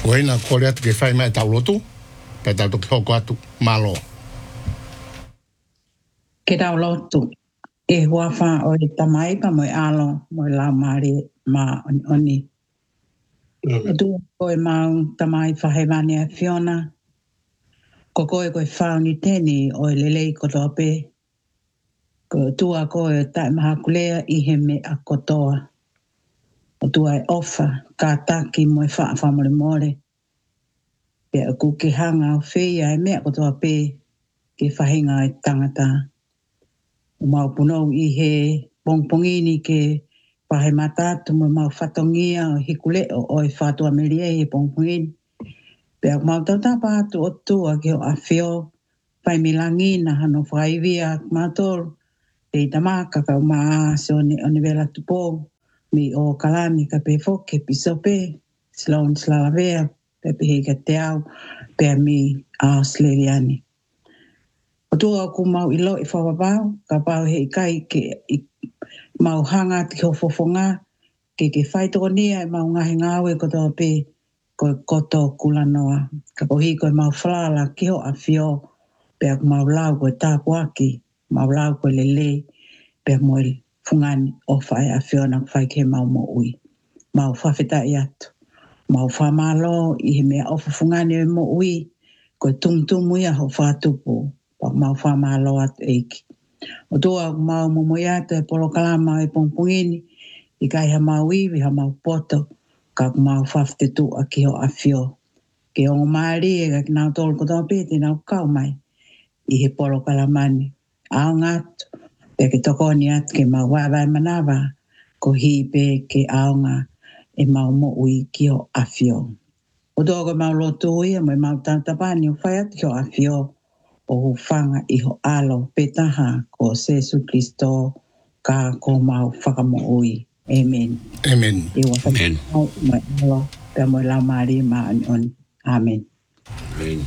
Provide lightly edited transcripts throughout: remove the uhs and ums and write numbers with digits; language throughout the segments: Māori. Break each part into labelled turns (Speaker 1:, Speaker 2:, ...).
Speaker 1: Oina kore atu ke whai mai tau lotu, pe tau toki hoko atu, malo.
Speaker 2: Ke tau lotu, e hua wha o e tamai pa mo e alo, mo e lau maari ma oni. E tua koe mau tamai whahewani a Fiona, ko koe koe whauni teni o e lelei kotoa pe, ko tua koe tai maha kulea i he me a kotoa. O tua e ofa, ka taki mo e wha whamore more. Pe a ku ke hanga o whia e mea kotoa pe, ke whahinga e tangata. O mau punou i he pongpongini ke pahe matatu mo mau whatongia o hikuleo o e whatua merie he pongpongini. Pe a mau tautapa atu o tua ke o awhio, whai milangi na hano whaivia matol, te i tamaka ka maa se o ne vela tupo, mi o kalami ka pe foke pisope, Sloan Slalavea, pe pehe ka te au, pe mi a Sleviani. O tua ku mau ilo i whawabau, ka pau hei kai ke mau hanga te hofofonga, ke whaitoko nia e mau ngahi ngāwe kotoa pe, ko koto kulanoa. Ka pohi koe mau whalala ki ho a whio, pe aku mau lau koe tāpuaki, mau lau koe lele, pe mo i fungani o whai a whio na whai ke mau mo ui. Mau whawhita i atu. Mau whamalo i he mea ofu fungani o mo ui, koe tumutumu ia ho whatupu. Mau whamalo atu eiki. O tua mau momoiata e polo kalama e pongpongini, i kai ha mau iwi, ha mau poto, ka mau whaftetu a ki ho a whio. Ke o maari e ka nau tolu kotoa pēti nau kau mai, i he polo kalamani. Ao ngatu, pe ke tokoni atu ke mau wawai manawa, ko hi pe ke ao ngā e mau mo ui ki ho a whio. O tua ko mau lotu ia, mo mau tātapani o whai atu ki ho a whio, o whanga i ho alo petaha ko Jesu Kristo ka ko mau whakamo ui. Amen.
Speaker 1: Amen.
Speaker 2: Amen. Pe mo la mari ma on. Amen.
Speaker 3: Amen.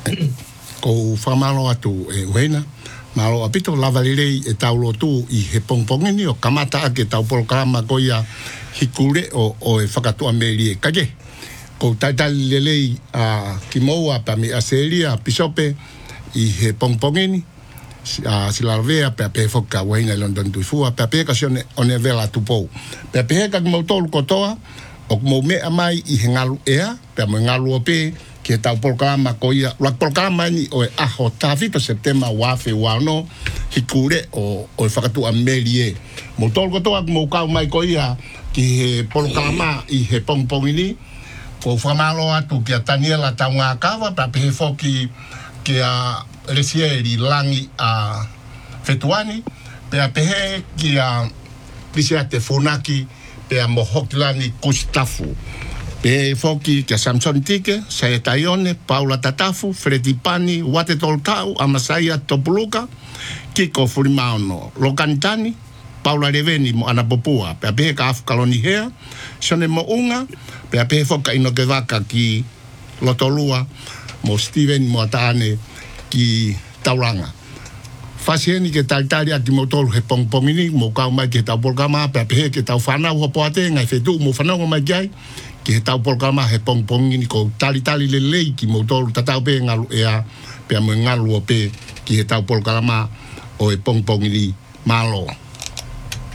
Speaker 1: Ko whamalo atu e uheina, malo apito lavalirei e tau lotu i he pongpongini o kamata ake tau polokarama ko ia hikure o e whakatua meri e kage. Ko taitali lelei ki moua pa mi aseria pisope, i he pongpongini silalavea pe pe foka waina London tuifua pe pe ka sione one vela tupou pe pe ka mo tolu kotoa o mo me mai i he ngalu ea pe mo ngalu ope ke tau programa ko ia la programa ni o a hotafi pe septemba wafe wano hikure o fakatu amelie mo tolu kotoa mo ka mai ko ia ki he programa i he pongpongini ko famalo atu ki Daniela taunga kava pe foki ke a resieri langi a fetuani pe a pehe ki a pisiate funaki pe a mohokilani kustafu pe foki ke a Samson Tike, Saetaione, Paula Tatafu, Fredi Pani, Wate Toltau, Amasaya Topuluka, Kiko Furimauno, Lokantani, Paula Reveni mo Anapopua, pe a pehe ka Afkaloni Hea, Sone mo unga, pe a pehe foka inokevaka ki Lotolua, mo Steven mo ataane ki Tauranga. Fasieni ke taitari aki mo tolu he pongpongini, mo kau mai ke tau polkama, pe apehe ke tau whanau hopoate, ngai whetu mo whanau mai kiai, ke he tau polkama he pongpongini ko tali lelei ki mo tolu tatau pe ngalu ea, pe amo ngalu o pe ki he tau polkama o he pongpongini malo.